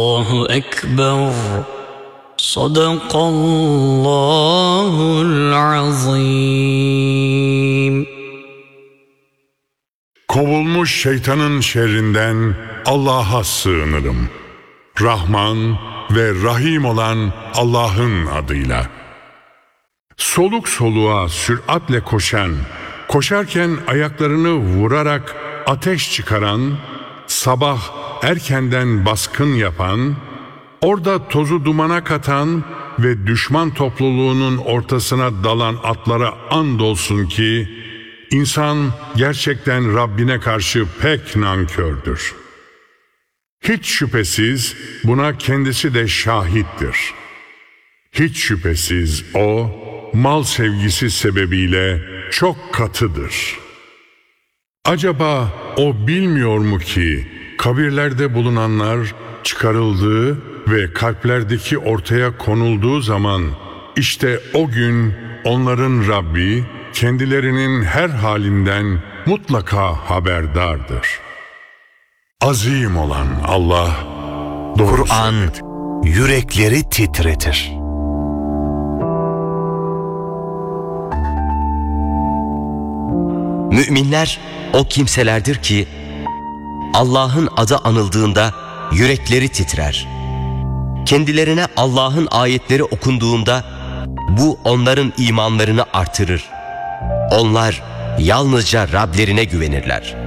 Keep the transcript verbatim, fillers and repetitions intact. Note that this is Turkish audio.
Allahu Ekber. Sadakallahul azim. Kovulmuş şeytanın şerrinden Allah'a sığınırım. Rahman ve Rahim olan Allah'ın adıyla. Soluk soluğa süratle koşan, koşarken ayaklarını vurarak ateş çıkaran, sabah erkenden baskın yapan, orada tozu dumana katan ve düşman topluluğunun ortasına dalan atlara andolsun ki, insan gerçekten Rabbine karşı pek nankördür. Hiç şüphesiz buna kendisi de şahittir. Hiç şüphesiz o, mal sevgisi sebebiyle çok katıdır. Acaba o bilmiyor mu ki, kabirlerde bulunanlar çıkarıldığı ve kalplerdeki ortaya konulduğu zaman, işte o gün onların Rabbi, kendilerinin her halinden mutlaka haberdardır. Azim olan Allah, Kur'an yürekleri titretir. Müminler o kimselerdir ki Allah'ın adı anıldığında yürekleri titrer. Kendilerine Allah'ın ayetleri okunduğunda bu onların imanlarını artırır. Onlar yalnızca Rablerine güvenirler.